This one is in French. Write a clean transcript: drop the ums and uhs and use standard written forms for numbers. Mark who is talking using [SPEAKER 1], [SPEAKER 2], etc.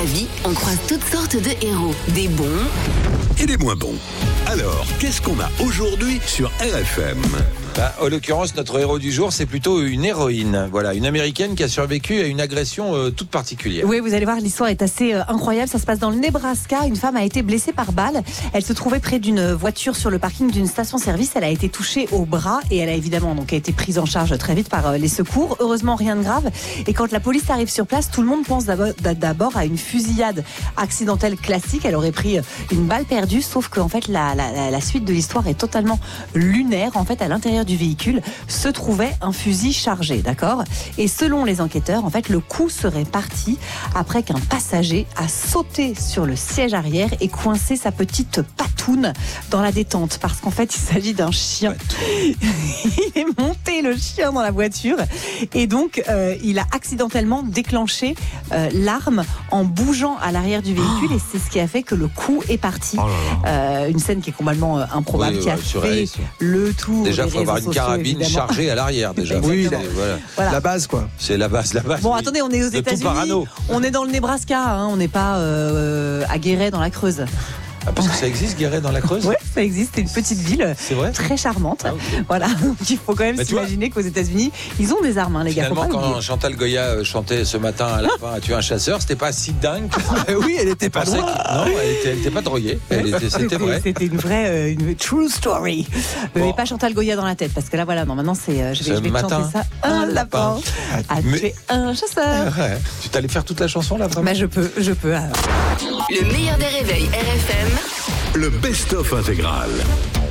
[SPEAKER 1] la vie, on croise toutes sortes de héros. Des bons
[SPEAKER 2] et des moins bons. Alors, qu'est-ce qu'on a aujourd'hui sur RFM ?
[SPEAKER 3] En l'occurrence, notre héros du jour, c'est plutôt une héroïne. Voilà, une américaine qui a survécu à une agression toute particulière.
[SPEAKER 4] Oui, vous allez voir, l'histoire est assez incroyable. Ça se passe dans le Nebraska. Une femme a été blessée par balle. Elle se trouvait près d'une voiture sur le parking d'une station-service. Elle a été touchée au bras et elle a évidemment été prise en charge très vite par les secours. Heureusement, rien de grave. Et quand la police arrive sur place, tout le monde pense d'abord à une fusillade accidentelle classique. Elle aurait pris une balle perdue, sauf qu'en fait, la suite de l'histoire est totalement lunaire. En fait, à l'intérieur du véhicule se trouvait un fusil chargé, d'accord ? Et selon les enquêteurs, en fait, le coup serait parti après qu'un passager a sauté sur le siège arrière et coincé sa petite patoune dans la détente, parce qu'en fait, il s'agit d'un chien. Il est monté, le chien, dans la voiture, et donc il a accidentellement déclenché l'arme en bougeant à l'arrière du véhicule, et c'est ce qui a fait que le coup est parti. Une scène qui est complètement improbable, qui a fait le tour.
[SPEAKER 3] Déjà, il faut avoir une carabine
[SPEAKER 4] évidemment
[SPEAKER 3] chargée à l'arrière, déjà.
[SPEAKER 5] Oui,
[SPEAKER 4] voilà.
[SPEAKER 5] La base, quoi.
[SPEAKER 3] C'est la base.
[SPEAKER 4] Bon, attendez, on est aux États-Unis. On est dans le Nebraska, on n'est pas à Guéret dans la Creuse.
[SPEAKER 3] Ah, parce que ça existe, Guéret dans la Creuse ?
[SPEAKER 4] Oui, ça existe. C'est une petite ville très charmante.
[SPEAKER 3] Ah, okay.
[SPEAKER 4] Voilà. Donc, il faut quand même s'imaginer qu'aux États-Unis, ils ont des armes, les gars.
[SPEAKER 3] Finalement, quand Chantal Goya chantait ce matin à la fin, tu es un chasseur, c'était pas si dingue.
[SPEAKER 5] Oui, elle était pas loin.
[SPEAKER 3] Non, elle était pas droguée. C'était vrai.
[SPEAKER 4] C'était une vraie, une true story. Mais pas Chantal Goya dans la tête, parce que là, voilà, non, maintenant c'est. Je vais te chanter ça. Un lapin a tué un chasseur.
[SPEAKER 3] Ouais. Tu t'allais faire toute la chanson là, vraiment ?
[SPEAKER 4] Je peux.
[SPEAKER 1] Le meilleur des réveils RFM.
[SPEAKER 2] Le best-of intégral.